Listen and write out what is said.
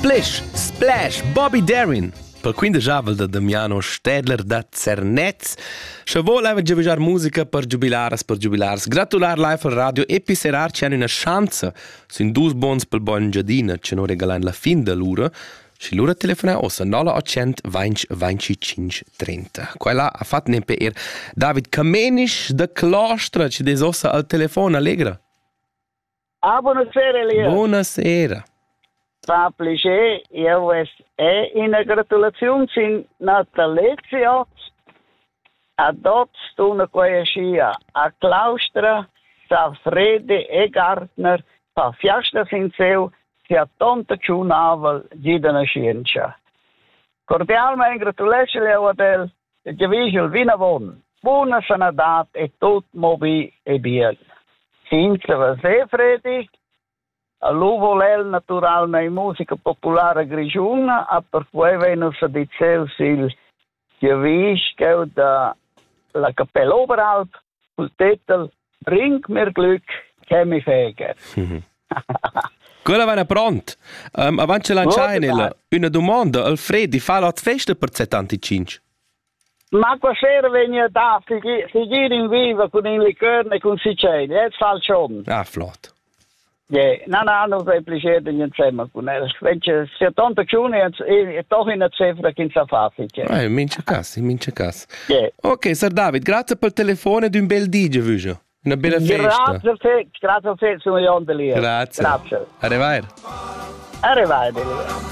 Splash, Bobby Darin. Per quinta javel da Damiano Stedler da Cernez. Se vuole avere già viaggiare musica per jubilars. Gratular live al radio e pisserar c'è una chance. Sono due bons per buon giardino che non regalano la fin dell'ora. Se l'ora telefona ossa 0800 20 25 30. Quella ha fatto ne per David Kamenisch da Klostra ci des ossa al telefono allegra. Buonasera Elia. Buonasera. Fa piacere, io è una gratulazione sin natalizio ad una coescia a Claustra, sa Frede e Gartner, fa fiasta sin seu, si a tonta ciunavel gidana scienza. Cordialmente gratulazioni a Adel, e giavisel vinavon, buona sanadat e tot mobi e bien. Senza vasè Fredi, a Luvolel naturalmente musica popolare grigiuna, a per cui venus a diceu sil Gewischkeu da la Cappella Oberalp, sul titel Bring mir Glück, che mi feger. Quella va pronta. Avanti a lanciare una domanda. Alfredi, fa la festa per 75? Ma quasera venne da, si gira in viva con il liquore e con Sicili, è falcione. Ah, flott. Non è piacere insieme con lei. Se 81 è doch una cifra che non sa facile. Mince cas. Ok, Sir David, grazie per il telefono ed un bel DJ, una bella festa. Grazie a te, sono io. Grazie. Arrivederci. Arrivederci.